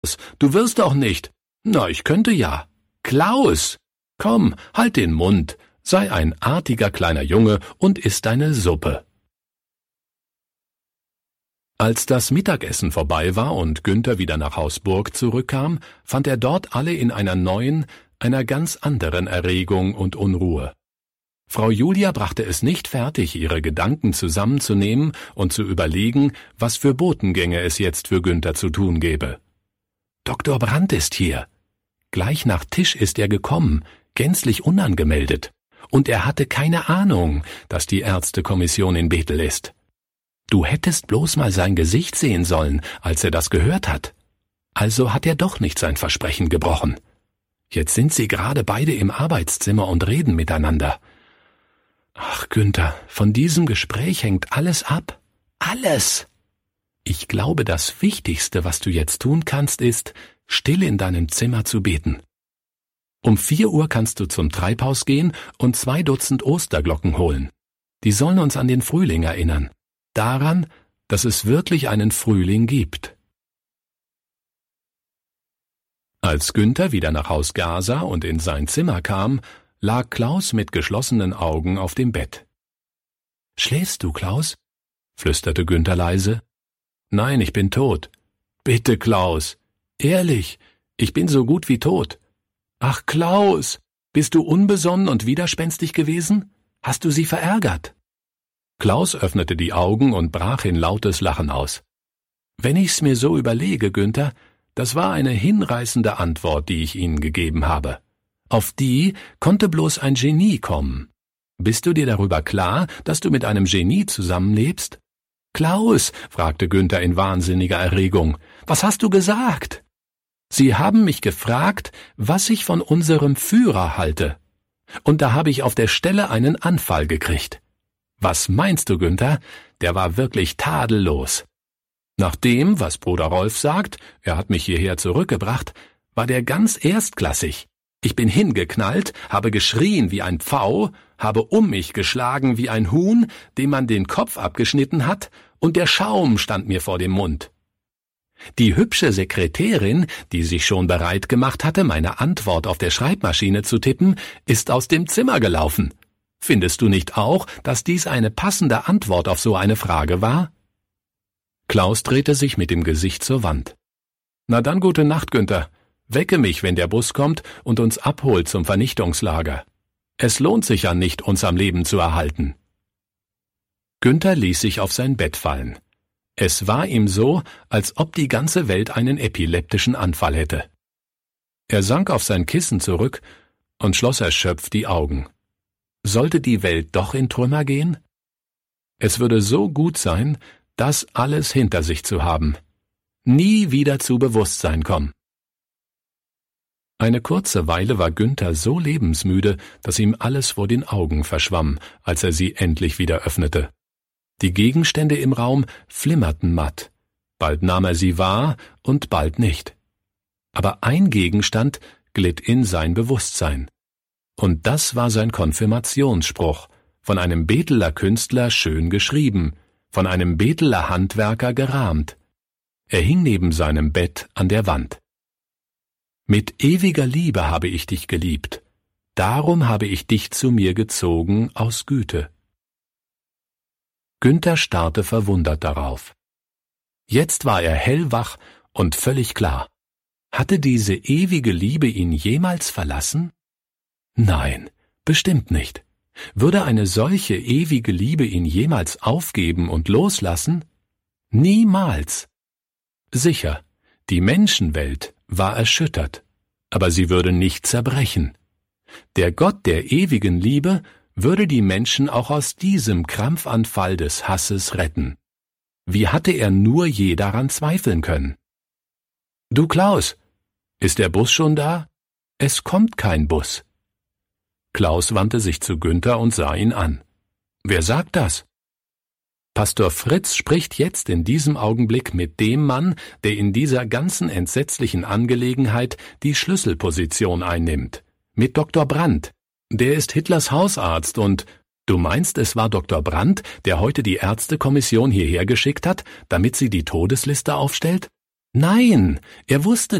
Klaus, du wirst doch nicht. Na, ich könnte ja. Klaus! Komm, halt den Mund, sei ein artiger kleiner Junge und iss deine Suppe. Als das Mittagessen vorbei war und Günther wieder nach Haus Burg zurückkam, fand er dort alle in einer neuen, einer ganz anderen Erregung und Unruhe. Frau Julia brachte es nicht fertig, ihre Gedanken zusammenzunehmen und zu überlegen, was für Botengänge es jetzt für Günther zu tun gäbe. »Dr. Brandt ist hier. Gleich nach Tisch ist er gekommen, gänzlich unangemeldet. Und er hatte keine Ahnung, dass die Ärztekommission in Bethel ist. Du hättest bloß mal sein Gesicht sehen sollen, als er das gehört hat. Also hat er doch nicht sein Versprechen gebrochen. Jetzt sind sie gerade beide im Arbeitszimmer und reden miteinander. Ach, Günther, von diesem Gespräch hängt alles ab. Alles! Ich glaube, das Wichtigste, was du jetzt tun kannst, ist, still in deinem Zimmer zu beten. Um 4 Uhr kannst du zum Treibhaus gehen und 2 Dutzend Osterglocken holen. Die sollen uns an den Frühling erinnern. Daran, dass es wirklich einen Frühling gibt. Als Günther wieder nach Haus Gaser und in sein Zimmer kam, lag Klaus mit geschlossenen Augen auf dem Bett. »Schläfst du, Klaus?« flüsterte Günther leise. »Nein, ich bin tot.« »Bitte, Klaus. Ehrlich, ich bin so gut wie tot.« »Ach, Klaus, bist du unbesonnen und widerspenstig gewesen? Hast du sie verärgert?« Klaus öffnete die Augen und brach in lautes Lachen aus. »Wenn ich's mir so überlege, Günther, das war eine hinreißende Antwort, die ich Ihnen gegeben habe. Auf die konnte bloß ein Genie kommen. Bist du dir darüber klar, dass du mit einem Genie zusammenlebst?« »Klaus«, fragte Günther in wahnsinniger Erregung, »was hast du gesagt?« »Sie haben mich gefragt, was ich von unserem Führer halte. Und da habe ich auf der Stelle einen Anfall gekriegt. Was meinst du, Günther? Der war wirklich tadellos. Nach dem, was Bruder Rolf sagt, er hat mich hierher zurückgebracht, war der ganz erstklassig. Ich bin hingeknallt, habe geschrien wie ein Pfau, habe um mich geschlagen wie ein Huhn, dem man den Kopf abgeschnitten hat, und der Schaum stand mir vor dem Mund. Die hübsche Sekretärin, die sich schon bereit gemacht hatte, meine Antwort auf der Schreibmaschine zu tippen, ist aus dem Zimmer gelaufen. Findest du nicht auch, dass dies eine passende Antwort auf so eine Frage war?« Klaus drehte sich mit dem Gesicht zur Wand. »Na dann gute Nacht, Günther. Wecke mich, wenn der Bus kommt und uns abholt zum Vernichtungslager. Es lohnt sich ja nicht, uns am Leben zu erhalten.« Günther ließ sich auf sein Bett fallen. Es war ihm so, als ob die ganze Welt einen epileptischen Anfall hätte. Er sank auf sein Kissen zurück und schloss erschöpft die Augen. Sollte die Welt doch in Trümmer gehen? Es würde so gut sein, das alles hinter sich zu haben. Nie wieder zu Bewusstsein kommen. Eine kurze Weile war Günther so lebensmüde, dass ihm alles vor den Augen verschwamm, als er sie endlich wieder öffnete. Die Gegenstände im Raum flimmerten matt. Bald nahm er sie wahr und bald nicht. Aber ein Gegenstand glitt in sein Bewusstsein. Und das war sein Konfirmationsspruch, von einem Betheler Künstler schön geschrieben, von einem Betheler Handwerker gerahmt. Er hing neben seinem Bett an der Wand. »Mit ewiger Liebe habe ich dich geliebt, darum habe ich dich zu mir gezogen aus Güte.« Günther starrte verwundert darauf. Jetzt war er hellwach und völlig klar. Hatte diese ewige Liebe ihn jemals verlassen? Nein, bestimmt nicht. Würde eine solche ewige Liebe ihn jemals aufgeben und loslassen? Niemals. Sicher, die Menschenwelt war erschüttert, aber sie würde nicht zerbrechen. Der Gott der ewigen Liebe würde die Menschen auch aus diesem Krampfanfall des Hasses retten. Wie hatte er nur je daran zweifeln können? »Du Klaus, ist der Bus schon da? Es kommt kein Bus.« Klaus wandte sich zu Günther und sah ihn an. »Wer sagt das?« »Pastor Fritz spricht jetzt in diesem Augenblick mit dem Mann, der in dieser ganzen entsetzlichen Angelegenheit die Schlüsselposition einnimmt, mit Dr. Brandt. Der ist Hitlers Hausarzt und, du meinst, es war Dr. Brandt, der heute die Ärztekommission hierher geschickt hat, damit sie die Todesliste aufstellt? Nein, er wusste